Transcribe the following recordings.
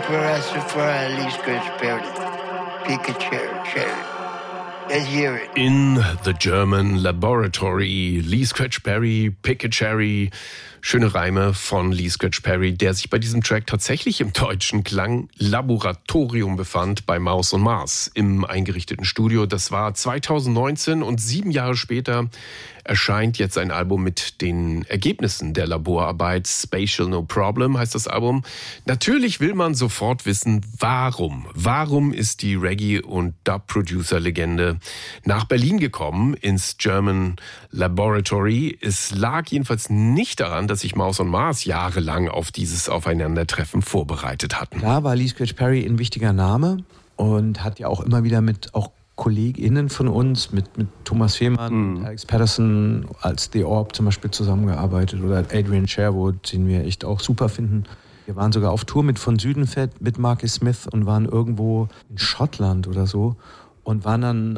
Rastafari, Lee Scratch Perry, Pikachu. Let's hear it. In the German Laboratory, Lee Scratch Perry, Pick-a-Cherry. Schöne Reime von Lee Scratch Perry, der sich bei diesem Track tatsächlich im deutschen Klanglaboratorium befand, bei Maus und Mars im eingerichteten Studio. Das war 2019 und 7 Jahre später erscheint jetzt ein Album mit den Ergebnissen der Laborarbeit. Spatial No Problem heißt das Album. Natürlich will man sofort wissen, warum. Warum ist die Reggae- und Dub-Producer-Legende nach Berlin gekommen, ins German Laboratory? Es lag jedenfalls nicht daran, dass sich Maus und Mars jahrelang auf dieses Aufeinandertreffen vorbereitet hatten. Da war Lee Scratch Perry ein wichtiger Name und hat ja auch immer wieder mit auch KollegInnen von uns, mit Thomas Fehlmann, Alex Patterson als The Orb zum Beispiel zusammengearbeitet oder Adrian Sherwood, den wir echt auch super finden. Wir waren sogar auf Tour mit Von Südenfett, mit Marcus Smith und waren irgendwo in Schottland oder so und waren dann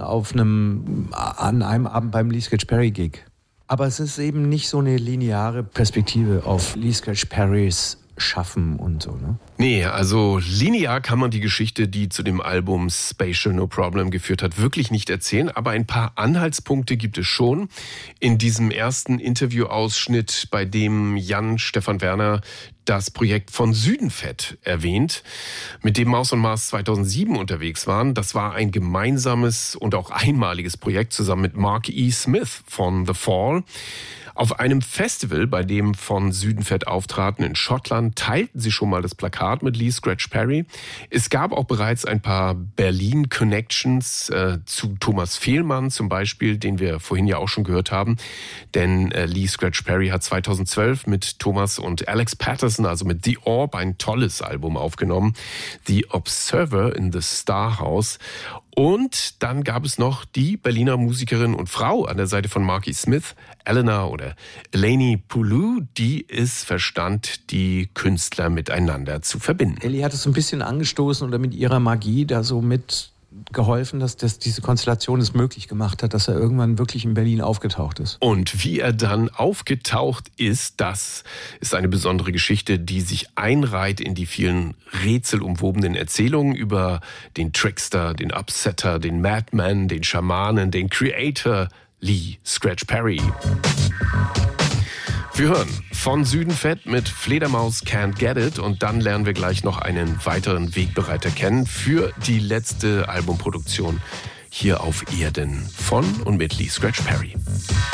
an einem Abend beim Lee Scratch Perry Gig. Aber es ist eben nicht so eine lineare Perspektive auf Lee Scratch Perrys Schaffen und so, ne? Nee, also linear kann man die Geschichte, die zu dem Album Spatial No Problem geführt hat, wirklich nicht erzählen. Aber ein paar Anhaltspunkte gibt es schon. In diesem ersten Interviewausschnitt, bei dem Jan-Stefan Werner das Projekt von Südenfett erwähnt, mit dem Maus und Mars 2007 unterwegs waren. Das war ein gemeinsames und auch einmaliges Projekt zusammen mit Mark E. Smith von The Fall. Auf einem Festival, bei dem von Südenfett auftraten in Schottland, teilten sie schon mal das Plakat mit Lee Scratch Perry. Es gab auch bereits ein paar Berlin-Connections zu Thomas Fehlmann zum Beispiel, den wir vorhin ja auch schon gehört haben. Denn Lee Scratch Perry hat 2012 mit Thomas und Alex Patterson, also mit The Orb, ein tolles Album aufgenommen. The Observer in the Star House. Und dann gab es noch die Berliner Musikerin und Frau an der Seite von Marky Smith, Elena oder Eleni Poulou, die es verstand, die Künstler miteinander zu verbinden. Ellie hat es so ein bisschen angestoßen oder mit ihrer Magie da so mit geholfen, dass diese Konstellation es möglich gemacht hat, dass er irgendwann wirklich in Berlin aufgetaucht ist. Und wie er dann aufgetaucht ist, das ist eine besondere Geschichte, die sich einreiht in die vielen rätselumwobenen Erzählungen über den Trickster, den Upsetter, den Madman, den Schamanen, den Creator Lee Scratch Perry. Wir hören von Südenfett mit Fledermaus Can't Get It und dann lernen wir gleich noch einen weiteren Wegbereiter kennen für die letzte Albumproduktion hier auf Erden von und mit Lee Scratch Perry.